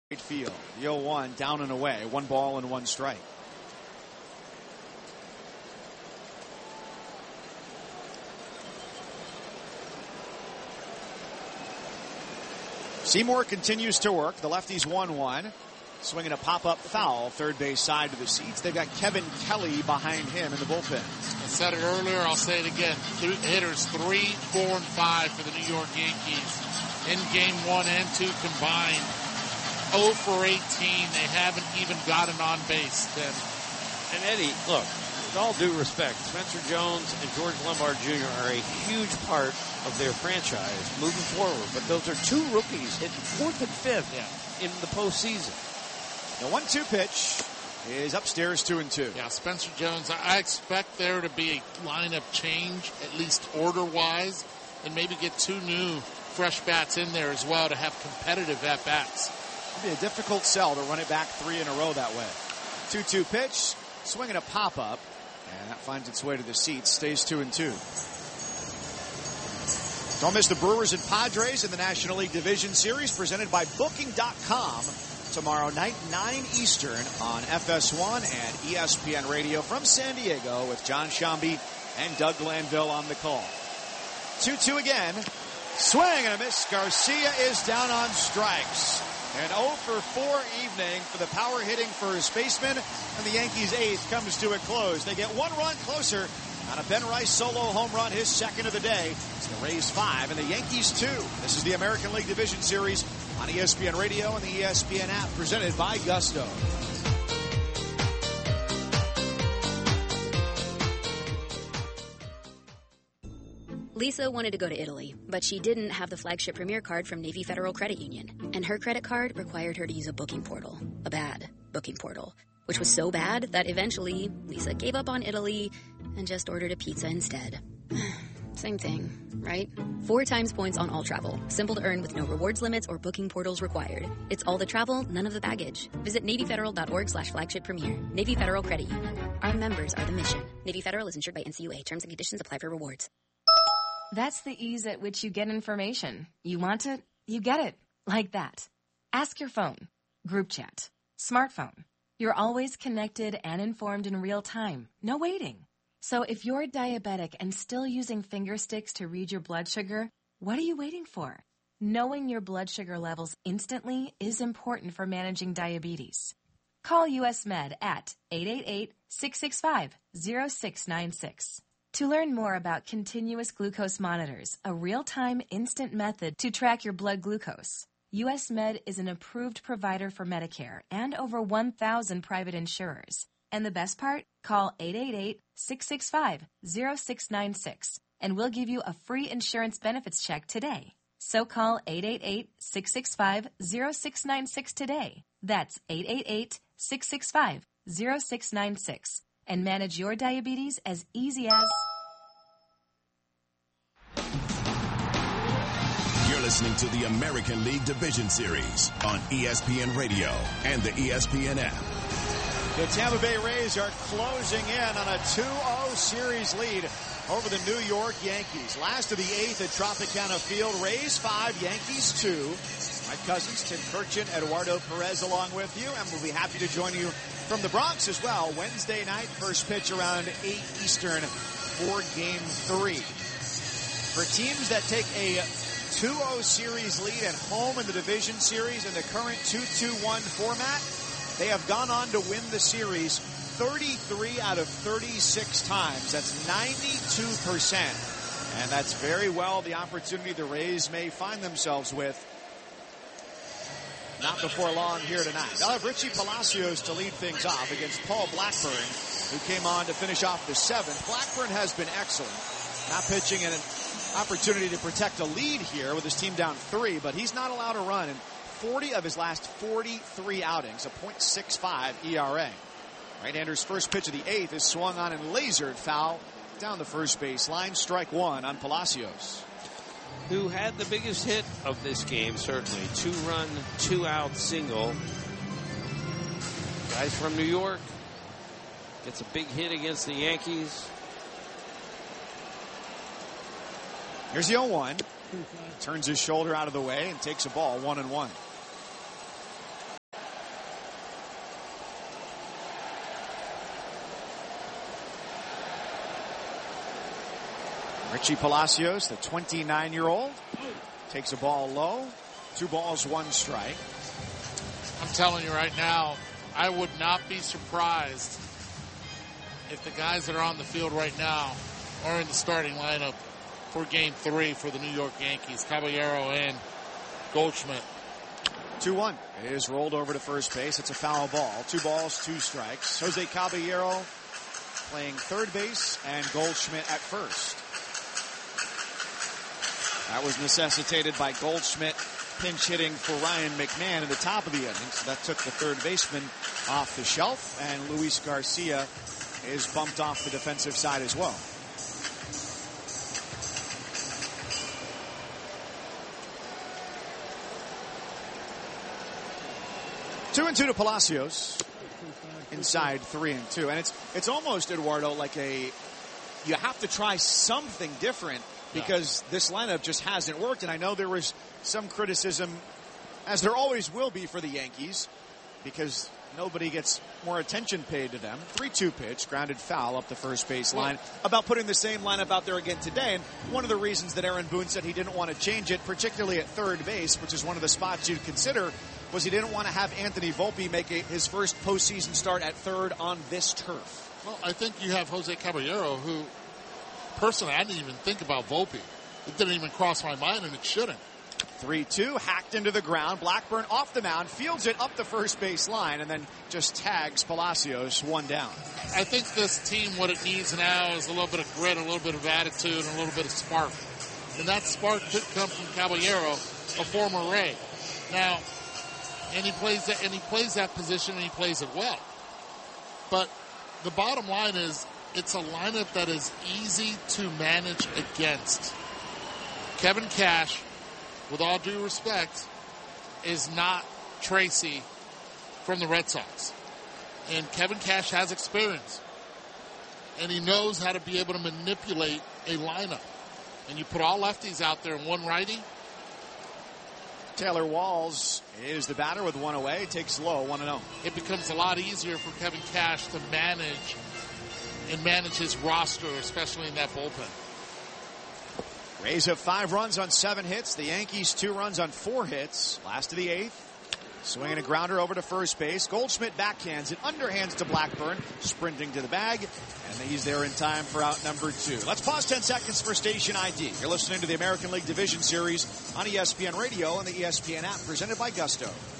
Field. The 0-1 down and away. 1 ball and 1 strike. Seymour continues to work. The lefty's 1-1. Swinging a pop-up foul, third base side to the seats. They've got Kevin Kelly behind him in the bullpen. I said it earlier, I'll say it again. Hitters 3, 4, and 5 for the New York Yankees in game 1 and 2 combined. 0 for 18. They haven't even gotten on base. And Eddie, look, with all due respect, Spencer Jones and George Lombard Jr. are a huge part of their franchise moving forward. But those are 2 rookies hitting 4th and 5th in the postseason. The 1-2 pitch is upstairs 2-2. Yeah, Spencer Jones, I expect there to be a lineup change, at least order-wise, and maybe get 2 new fresh bats in there as well to have competitive at-bats. It'll be a difficult sell to run it back 3 in a row that way. 2-2 pitch, swinging a pop-up, and that finds its way to the seats, stays 2-2. Don't miss the Brewers and Padres in the National League Division Series presented by Booking.com. Tomorrow night, 9 Eastern on FS1 and ESPN Radio from San Diego with John Shambi and Doug Glanville on the call. 2-2 again. Swing and a miss. Garcia is down on strikes. An 0 for 4 evening for the power hitting first baseman, and the Yankees' 8th comes to a close. They get 1 run closer on a Ben Rice solo home run, his 2nd of the day. It's the Rays 5 and the Yankees 2. This is the American League Division Series on ESPN Radio and the ESPN app, presented by Gusto. Lisa wanted to go to Italy, but she didn't have the flagship Premier card from Navy Federal Credit Union. And her credit card required her to use a booking portal. A bad booking portal. Which was so bad that eventually Lisa gave up on Italy and just ordered a pizza instead. Same thing, right? 4 times points on all travel. Simple to earn with no rewards limits or booking portals required. It's all the travel, none of the baggage. Visit NavyFederal.org/flagship premier. Navy Federal Credit Union. Our members are the mission. Navy Federal is insured by NCUA. Terms and conditions apply for rewards. That's the ease at which you get information. You want it, you get it. Like that. Ask your phone. Group chat. Smartphone. You're always connected and informed in real time. No waiting. So if you're diabetic and still using finger sticks to read your blood sugar, what are you waiting for? Knowing your blood sugar levels instantly is important for managing diabetes. Call US Med at 888-665-0696. To learn more about continuous glucose monitors, a real-time instant method to track your blood glucose, US Med is an approved provider for Medicare and over 1,000 private insurers. And the best part? Call 888-665-0696 and we'll give you a free insurance benefits check today. So call 888-665-0696 today. That's 888-665-0696 and manage your diabetes as easy as... You're listening to the American League Division Series on ESPN Radio and the ESPN app. The Tampa Bay Rays are closing in on a 2-0 series lead over the New York Yankees. Last of the 8th at Tropicana Field. Rays 5, Yankees 2. Mike Cousins, Tim Kurkjian, Eduardo Perez along with you, and we'll be happy to join you from the Bronx as well. Wednesday night, first pitch around 8 Eastern for Game 3. For teams that take a 2-0 series lead at home in the division series in the current 2-2-1 format, they have gone on to win the series 33 out of 36 times. That's 92%. And that's very well the opportunity the Rays may find themselves with not before long here tonight. They'll have Richie Palacios to lead things off against Paul Blackburn, who came on to finish off the 7th. Blackburn has been excellent. Not pitching in an opportunity to protect a lead here with his team down 3, but he's not allowed to run in 40 of his last 43 outings, a .65 ERA. Right-hander's first pitch of the 8th is swung on and lasered foul down the first base line. Strike 1 on Palacios, who had the biggest hit of this game, certainly. 2-run, 2-out single. Guys from New York gets a big hit against the Yankees. Here's the 0-1. Turns his shoulder out of the way and takes a ball 1-1. Richie Palacios, the 29-year-old, takes a ball low. 2 balls, 1 strike. I'm telling you right now, I would not be surprised if the guys that are on the field right now are in the starting lineup for Game 3 for the New York Yankees. Caballero and Goldschmidt. 2-1. It is rolled over to first base. It's a foul ball. 2 balls, 2 strikes. Jose Caballero playing third base and Goldschmidt at first. That was necessitated by Goldschmidt pinch hitting for Ryan McMahon in the top of the inning. So that took the third baseman off the shelf, and Luis Garcia is bumped off the defensive side as well. Two and 2 to Palacios. Inside 3-2. And it's almost, Eduardo, like you have to try something different because this lineup just hasn't worked. And I know there was some criticism, as there always will be for the Yankees, because nobody gets more attention paid to them. 3-2 pitch, grounded foul up the first base line, about putting the same lineup out there again today. And one of the reasons that Aaron Boone said he didn't want to change it, particularly at third base, which is one of the spots you'd consider, was he didn't want to have Anthony Volpe make his first postseason start at third on this turf. Well, I think you have Jose Caballero, who, personally, I didn't even think about Volpe. It didn't even cross my mind, and it shouldn't. 3-2, hacked into the ground. Blackburn off the mound, fields it up the first base line, and then just tags Palacios 1 down. I think this team, what it needs now is a little bit of grit, a little bit of attitude, and a little bit of spark. And that spark could come from Caballero, a former Ray. Now, and he plays that position, and he plays it well. But the bottom line is, it's a lineup that is easy to manage against. Kevin Cash, with all due respect, is not Tracy from the Red Sox. And Kevin Cash has experience. And he knows how to be able to manipulate a lineup. And you put all lefties out there and 1 righty. Taylor Walls is the batter with 1 away. Takes low, 1-0. It becomes a lot easier for Kevin Cash to manage his roster, especially in that bullpen. Rays have 5 runs on 7 hits. The Yankees 2 runs on 4 hits. Last of the 8th. Swinging a grounder over to first base. Goldschmidt backhands it, underhands to Blackburn, sprinting to the bag, and he's there in time for out number 2. Let's pause 10 seconds for station ID. You're listening to the American League Division Series on ESPN Radio and the ESPN app, presented by Gusto.